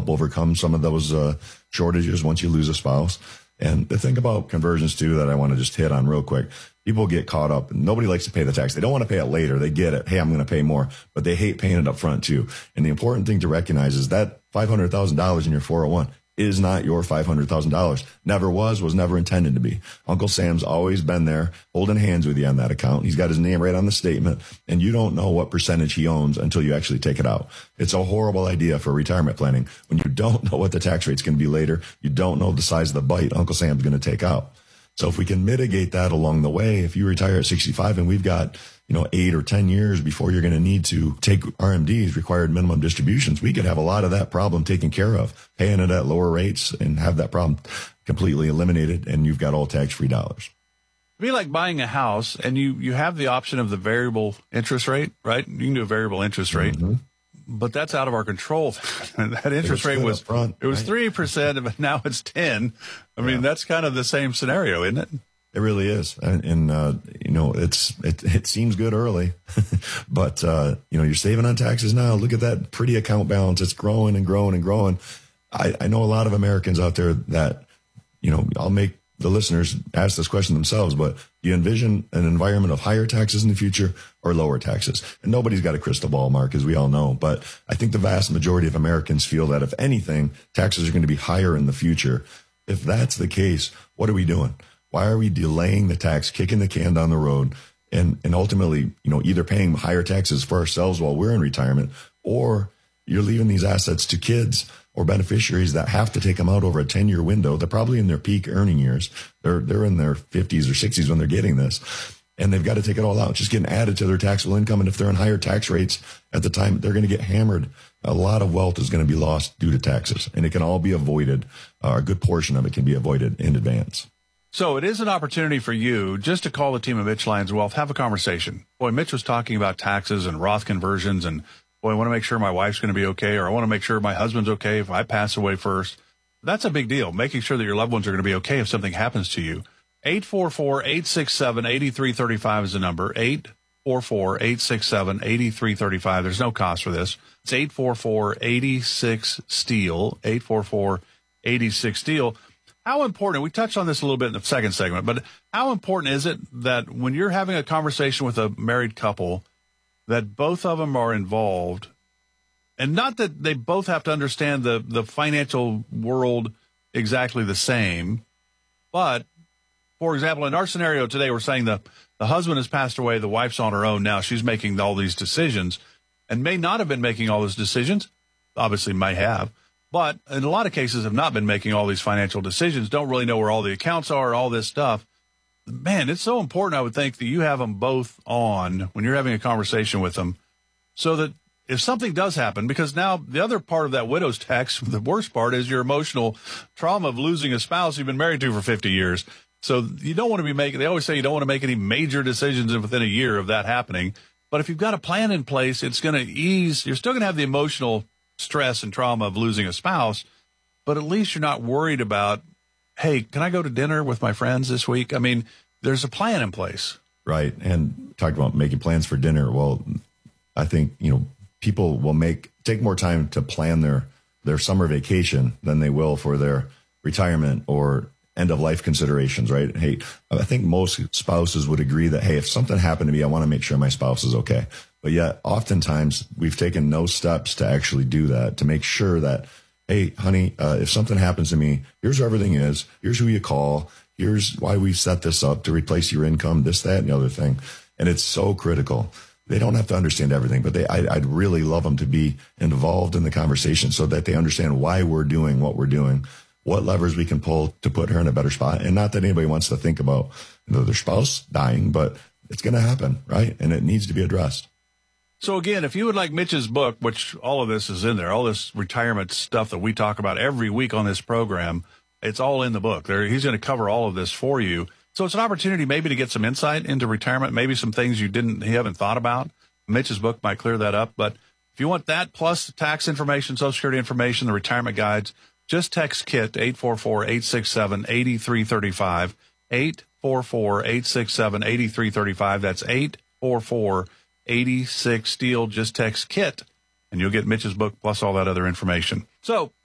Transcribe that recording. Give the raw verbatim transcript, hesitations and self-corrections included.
help overcome some of those uh, shortages once you lose a spouse. And the thing about conversions too that I want to just hit on real quick, people get caught up. Nobody likes to pay the tax. They don't want to pay it later. They get it. Hey, I'm going to pay more, but they hate paying it up front too. And the important thing to recognize is that five hundred thousand dollars in your four oh one is not your five hundred thousand dollars. Never was, was never intended to be. Uncle Sam's always been there holding hands with you on that account. He's got his name right on the statement, and you don't know what percentage he owns until you actually take it out. It's a horrible idea for retirement planning when you don't know what the tax rate's going to be later. You don't know the size of the bite Uncle Sam's going to take out. So if we can mitigate that along the way, if you retire at sixty-five and we've got, you know, eight or ten years before you're going to need to take R M Ds, required minimum distributions, we could have a lot of that problem taken care of, paying it at lower rates and have that problem completely eliminated. And you've got all tax-free dollars. It'd be like buying a house and you, you have the option of the variable interest rate, right? You can do a variable interest rate, mm-hmm. but that's out of our control. That interest rate was, front, it was right? three percent, but now it's ten. I mean, yeah. that's kind of the same scenario, isn't it? It really is. And, and uh, you know, it's, it, it seems good early, but, uh, you know, you're saving on taxes now. Look at that pretty account balance. It's growing and growing and growing. I, I know a lot of Americans out there that, you know, I'll make the listeners ask this question themselves, but do you envision an environment of higher taxes in the future or lower taxes? And nobody's got a crystal ball, Mark, as we all know. But I think the vast majority of Americans feel that if anything, taxes are going to be higher in the future. If that's the case, what are we doing? Why are we delaying the tax, kicking the can down the road, and, and ultimately, you know, either paying higher taxes for ourselves while we're in retirement, or you're leaving these assets to kids or beneficiaries that have to take them out over a ten-year window. They're probably in their peak earning years. They're they're in their fifties or sixties when they're getting this, and they've got to take it all out. It's just getting added to their taxable income, and if they're in higher tax rates at the time, they're going to get hammered. A lot of wealth is going to be lost due to taxes, and it can all be avoided. Uh, a good portion of it can be avoided in advance. So it is an opportunity for you just to call the team at Mitch Lyons Wealth, have a conversation. Boy, Mitch was talking about taxes and Roth conversions, and boy, I want to make sure my wife's going to be okay, or I want to make sure my husband's okay if I pass away first. That's a big deal, making sure that your loved ones are going to be okay if something happens to you. eight four four, eight six seven, eight three three five is the number, eight four four, eight six seven, eight three three five. There's no cost for this. It's eight four four, eight six, STEEL, eight four four, eight six, STEEL. How important, we touched on this a little bit in the second segment, but how important is it that when you're having a conversation with a married couple, that both of them are involved, and not that they both have to understand the, the financial world exactly the same, but, for example, in our scenario today, we're saying the, the husband has passed away, the wife's on her own now, she's making all these decisions, and may not have been making all those decisions, obviously may have, but in a lot of cases have not been making all these financial decisions, don't really know where all the accounts are, all this stuff. Man, it's so important, I would think, that you have them both on when you're having a conversation with them, so that if something does happen, because now the other part of that widow's tax, the worst part is your emotional trauma of losing a spouse you've been married to for fifty years. So you don't want to be making, they always say you don't want to make any major decisions within a year of that happening. But if you've got a plan in place, it's going to ease, you're still going to have the emotional stress and trauma of losing a spouse, but at least you're not worried about, hey, can I go to dinner with my friends this week? I mean, there's a plan in place. Right. And talked about making plans for dinner. Well, I think, you know, people will make, take more time to plan their, their summer vacation than they will for their retirement or end of life considerations, right? Hey, I think most spouses would agree that, hey, if something happened to me, I want to make sure my spouse is okay. But yet oftentimes we've taken no steps to actually do that, to make sure that, hey, honey, uh, if something happens to me, here's where everything is. Here's who you call. Here's why we've set this up to replace your income, this, that, and the other thing. And it's so critical. They don't have to understand everything, but they, I, I'd really love them to be involved in the conversation so that they understand why we're doing what we're doing, what levers we can pull to put her in a better spot. And not that anybody wants to think about, you know, their spouse dying, but it's going to happen, right? And it needs to be addressed. So again, if you would like Mitch's book, which all of this is in there, all this retirement stuff that we talk about every week on this program, it's all in the book. There, he's going to cover all of this for you. So it's an opportunity maybe to get some insight into retirement, maybe some things you didn't, you haven't thought about. Mitch's book might clear that up. But if you want that plus the tax information, Social Security information, the retirement guides, just text KIT eight four four, eight six seven, eight three three five, eight four four, eight six seven, eight three three five. That's eight four four, eight six, STEEL. Just text KIT, and you'll get Mitch's book plus all that other information. So